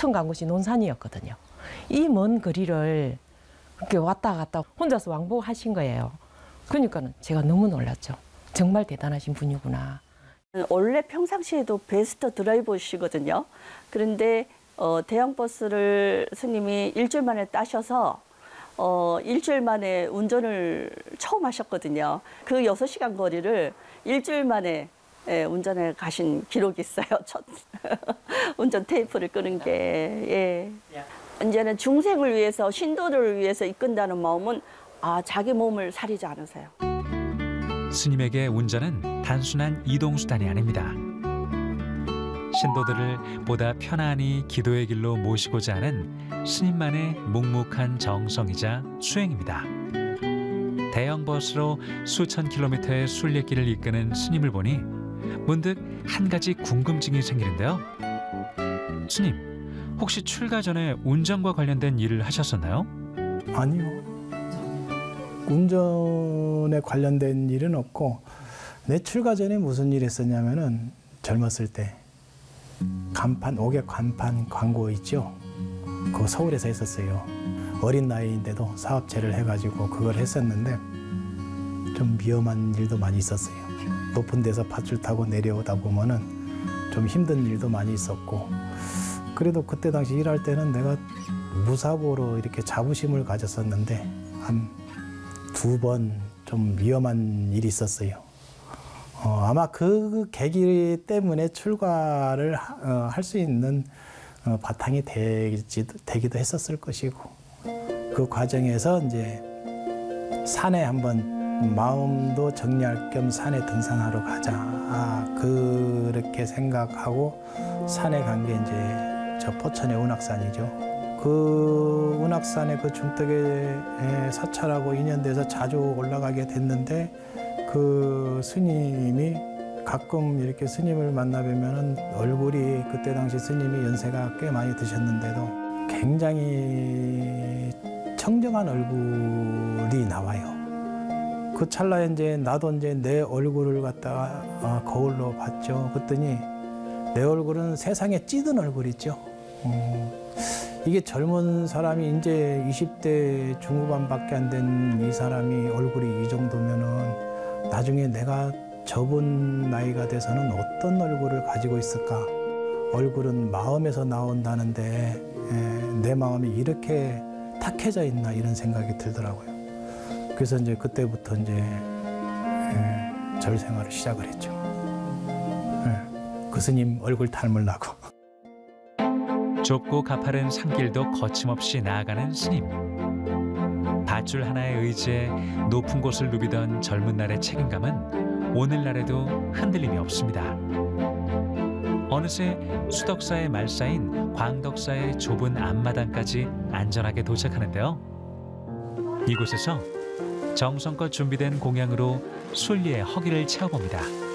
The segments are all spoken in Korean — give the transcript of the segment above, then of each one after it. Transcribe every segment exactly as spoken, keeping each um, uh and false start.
처음 간 곳이 논산이었거든요. 이 먼 거리를 이렇게 왔다 갔다 혼자서 왕복하신 거예요. 그러니까는 제가 너무 놀랐죠. 정말 대단하신 분이구나. 원래 평상시에도 베스트 드라이버시거든요. 그런데 어, 대형버스를 스님이 일주일 만에 따셔서 어, 일주일 만에 운전을 처음 하셨거든요. 그 여섯 시간 거리를 일주일 만에 예, 운전해 가신 기록이 있어요. 첫 운전 테이프를 끄는 게. 예. 이제는 중생을 위해서, 신도를 위해서 이끈다는 마음은 아, 자기 몸을 사리지 않으세요. 스님에게 운전은 단순한 이동수단이 아닙니다. 신도들을 보다 편안히 기도의 길로 모시고자 하는 스님만의 묵묵한 정성이자 수행입니다. 대형 버스로 수천 킬로미터의 순례길을 이끄는 스님을 보니 문득 한 가지 궁금증이 생기는데요. 스님, 혹시 출가 전에 운전과 관련된 일을 하셨었나요? 아니요. 운전에 관련된 일은 없고, 내 출가 전에 무슨 일 했었냐면은 젊었을 때 간판, 옥외 간판 광고 있죠? 그거 서울에서 했었어요. 어린 나이인데도 사업체를 해가지고 그걸 했었는데 좀 위험한 일도 많이 있었어요. 높은 데서 밧줄 타고 내려오다 보면은 좀 힘든 일도 많이 있었고, 그래도 그때 당시 일할 때는 내가 무사고로 이렇게 자부심을 가졌었는데 한 두 번 좀 위험한 일이 있었어요. 어, 아마 그 계기 때문에 출가를 어, 할 수 있는 어, 바탕이 되기도, 되기도 했었을 것이고, 그 과정에서 이제 산에 한번 마음도 정리할 겸 산에 등산하러 가자. 아, 그렇게 생각하고 산에 간 게 이제 저 포천의 운악산이죠. 그 운악산의 그 중턱에 사찰하고 인연돼서 자주 올라가게 됐는데, 그 스님이 가끔 이렇게 스님을 만나 뵈면은 얼굴이, 그때 당시 스님이 연세가 꽤 많이 드셨는데도 굉장히 청정한 얼굴이 나와요. 그 찰나에 이제 나도 이제 내 얼굴을 갖다가 어, 거울로 봤죠. 그랬더니 내 얼굴은 세상에 찌든 얼굴 있죠. 음, 이게 젊은 사람이 이제 이십 대 중후반밖에 안 된 이 사람이 얼굴이 이 정도면은 나중에 내가 접은 나이가 돼서는 어떤 얼굴을 가지고 있을까? 얼굴은 마음에서 나온다는데 에, 내 마음이 이렇게 탁해져 있나, 이런 생각이 들더라고요. 그래서 이제 그때부터 이제 에, 절 생활을 시작을 했죠. 에, 그 스님 얼굴 닮으려고. 좁고 가파른 산길도 거침없이 나아가는 스님. 밧줄 하나에 의지해 높은 곳을 누비던 젊은 날의 책임감은 오늘날에도 흔들림이 없습니다. 어느새 수덕사의 말사인 광덕사의 좁은 앞마당까지 안전하게 도착하는데요. 이곳에서 정성껏 준비된 공양으로 순리의 허기를 채워봅니다.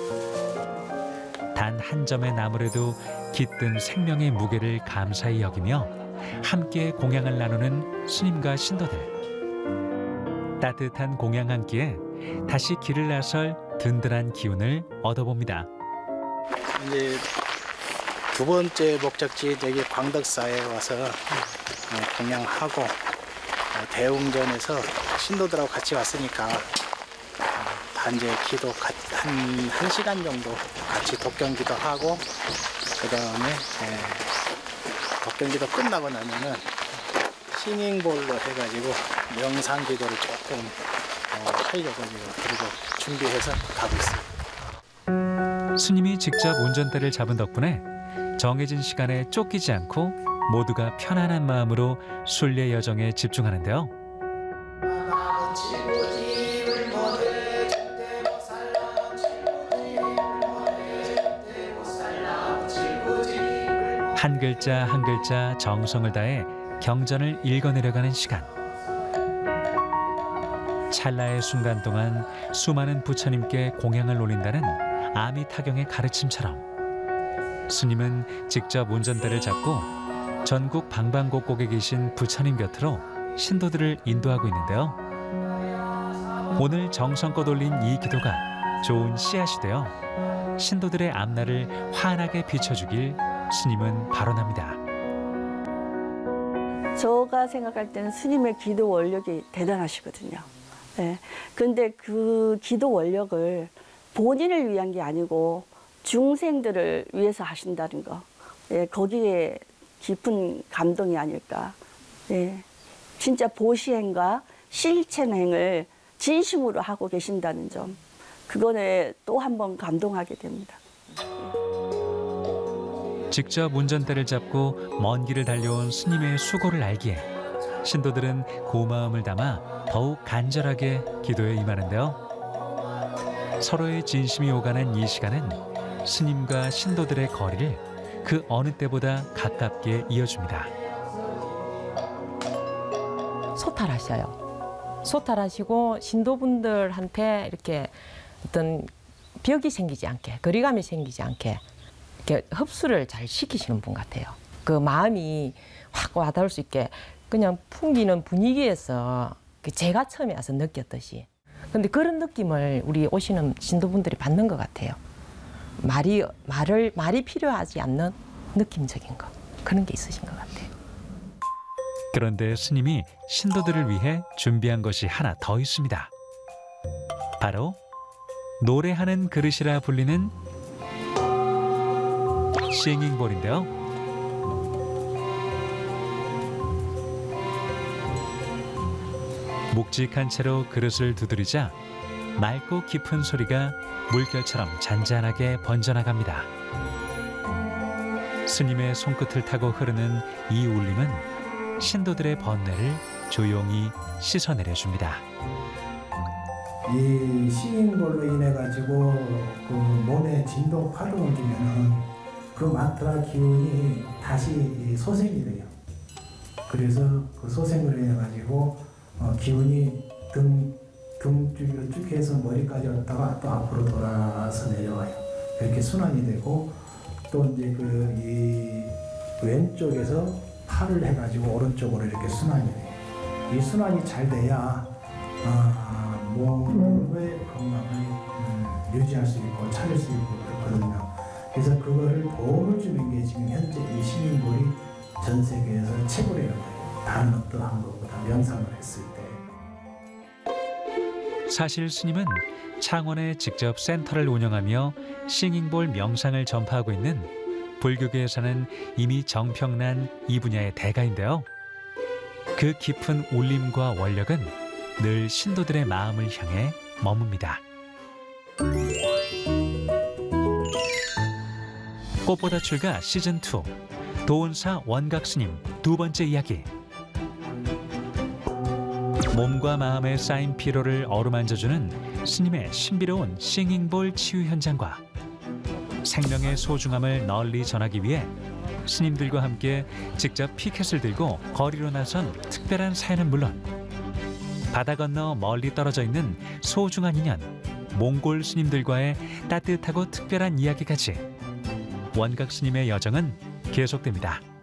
단 한 점의 나무래도 깃든 생명의 무게를 감사히 여기며 함께 공양을 나누는 스님과 신도들. 따뜻한 공양 한 끼에 다시 길을 나설 든든한 기운을 얻어봅니다. 이제 두 번째 목적지 여기 광덕사에 와서 공양하고 대웅전에서 신도들하고 같이 왔으니까 단지 기도 한, 한 시간 정도 같이 독경기도 하고, 그 다음에 독경기도 끝나고 나면은 싱잉볼로 해가지고 명상기도를 조금 어, 하려고 그리고 준비해서 가고 있습니다. 스님이 직접 운전대를 잡은 덕분에 정해진 시간에 쫓기지 않고 모두가 편안한 마음으로 순례 여정에 집중하는데요. 한 글자 한 글자 정성을 다해 경전을 읽어내려가는 시간. 찰나의 순간 동안 수많은 부처님께 공양을 올린다는 아미타경의 가르침처럼 스님은 직접 운전대를 잡고 전국 방방곡곡에 계신 부처님 곁으로 신도들을 인도하고 있는데요. 오늘 정성껏 올린 이 기도가 좋은 씨앗이 되어 신도들의 앞날을 환하게 비춰주길 스님은 발언합니다. 제가 생각할 때는 스님의 기도 원력이 대단하시거든요. 예. 근데 그 기도 원력을 본인을 위한 게 아니고 중생들을 위해서 하신다는 거. 예, 거기에 깊은 감동이 아닐까. 예. 진짜 보시행과 실천행을 진심으로 하고 계신다는 점. 그거에 또 한 번 감동하게 됩니다. 직접 운전대를 잡고 먼 길을 달려온 스님의 수고를 알기에 신도들은 고마움을 담아 더욱 간절하게 기도에 임하는데요. 서로의 진심이 오가는 이 시간은 스님과 신도들의 거리를 그 어느 때보다 가깝게 이어줍니다. 소탈하셔요. 소탈하시고 신도분들한테 이렇게 어떤 벽이 생기지 않게, 거리감이 생기지 않게 이렇게 흡수를 잘 시키시는 분 같아요. 그 마음이 확 와닿을 수 있게 그냥 풍기는 분위기에서 제가 처음에 와서 느꼈듯이. 근데 그런 느낌을 우리 오시는 신도분들이 받는 것 같아요. 말이, 말을, 말이 필요하지 않는 느낌적인 거. 그런 게 있으신 것 같아요. 그런데 스님이 신도들을 위해 준비한 것이 하나 더 있습니다. 바로 노래하는 그릇이라 불리는 싱잉볼인데요. 묵직한 채로 그릇을 두드리자 맑고 깊은 소리가 물결처럼 잔잔하게 번져나갑니다. 스님의 손끝을 타고 흐르는 이 울림은 신도들의 번뇌를 조용히 씻어내려줍니다. 이 싱잉볼로 인해 가지고 그 몸에 진동 파동을 주면은 그 마트라 기운이 다시 소생이 돼요. 그래서 그 소생으로 인해 가지고 어, 기운이 등, 등 쪽으로 쭉 해서 머리까지 왔다가 또 앞으로 돌아서 내려와요. 이렇게 순환이 되고 또 이제 그 이 왼쪽에서 팔을 해가지고 오른쪽으로 이렇게 순환이 돼요. 이 순환이 잘 돼야 어, 몸의 건강을 음, 유지할 수 있고 찾을 수 있고 그렇거든요. 그래서 그거를 도움을 주는 게 지금 현재 이 싱잉볼이 전 세계에서 최고래요. 다른 어떠한 것보다 명상을 했을 때. 사실 스님은 창원에 직접 센터를 운영하며 싱잉볼 명상을 전파하고 있는 불교계에서는 이미 정평난 이 분야의 대가인데요. 그 깊은 울림과 원력은 늘 신도들의 마음을 향해 머뭅니다. 꽃보다 출가 시즌 투 도운사 원각스님 두 번째 이야기. 몸과 마음에 쌓인 피로를 어루만져주는 스님의 신비로운 싱잉볼 치유 현장과 생명의 소중함을 널리 전하기 위해 스님들과 함께 직접 피켓을 들고 거리로 나선 특별한 사연은 물론 바다 건너 멀리 떨어져 있는 소중한 인연, 몽골 스님들과의 따뜻하고 특별한 이야기까지 원각 스님의 여정은 계속됩니다.